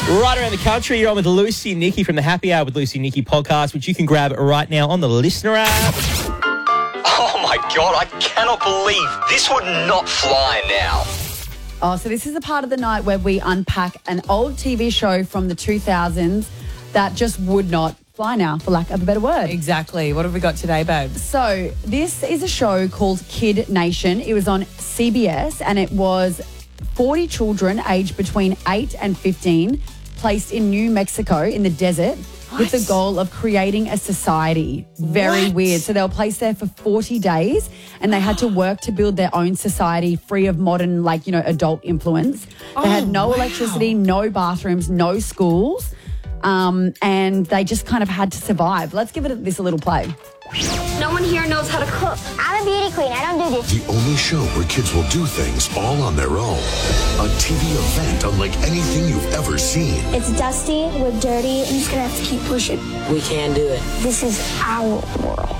Right around the country, you're on with Lucy and Nikki from the Happy Hour with Lucy and Nikki podcast, which you can grab right now on the Listener app. Oh my God, I cannot believe this would not fly now. Oh, so this is a part of the night where we unpack an old TV show from the 2000s that just would not fly now, for lack of a better word. Exactly. What have we got today, babes? So this is a show called Kid Nation. It was on CBS and it was 40 children aged between 8 and 15 placed in New Mexico in the desert with the goal of creating a society. Very weird. So they were placed there for 40 days and they had to work to build their own society free of modern, adult influence. They had no electricity, no bathrooms, no schools, and they just kind of had to survive. Let's give this a little play. No one here knows how to cook. I'm a beauty queen. I don't do this. The only show where kids will do things all on their own. A TV event unlike anything you've ever seen. It's dusty. We're dirty. I'm just going to have to keep pushing. We can do it. This is our world.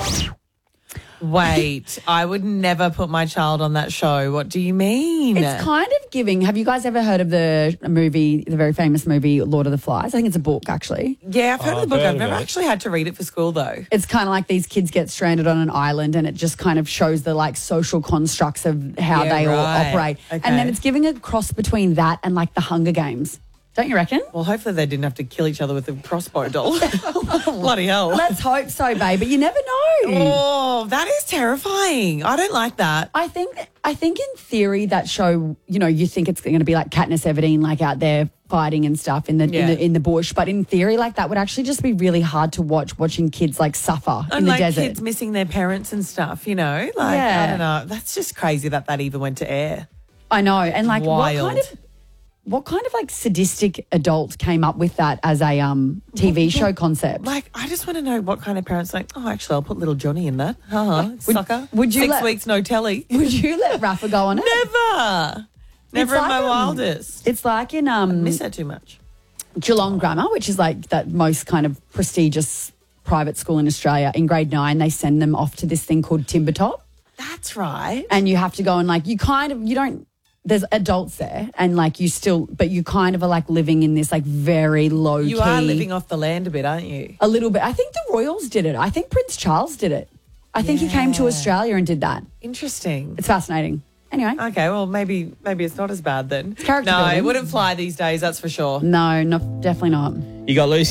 Wait, I would never put my child on that show. What do you mean? It's kind of giving. Have you guys ever heard of the very famous movie, Lord of the Flies? I think it's a book, actually. Yeah, I've heard of the book. heard I've of never it. actually had to read it for school, though. It's kind of like these kids get stranded on an island and it just kind of shows the social constructs of how they all operate. Okay. And then it's giving a cross between that and the Hunger Games. Don't you reckon? Well, hopefully they didn't have to kill each other with a crossbow doll. Bloody hell. Let's hope so, babe. But you never know. Oh, that is terrifying. I don't like that. I think in theory that show, you think it's going to be like Katniss Everdeen, out there fighting and stuff in the bush. But in theory, that would actually just be really hard to watching kids suffer in the desert. Kids missing their parents and stuff, I don't know. That's just crazy that even went to air. I know. And Wild. what kind of sadistic adult came up with that as a TV show concept? I just want to know what kind of parents actually, I'll put little Johnny in that. Sucker. would you 6 let- weeks, no telly. Would you let Rafa go on it? Never It's in my like, wildest. It's like in Miss her too much. Geelong Grammar, which is that most kind of prestigious private school in Australia. In grade 9, they send them off to this thing called Timbertop. That's right. And you have to go and you don't, there's adults there and but you kind of are living in this very low key. You are living off the land a bit, aren't you? A little bit. I think the Royals did it. I think Prince Charles did it. I think he came to Australia and did that. Interesting. It's fascinating. Anyway. Okay, well, maybe it's not as bad then. Character no, building. it wouldn't fly these days, that's for sure. No, definitely not. You got Lucy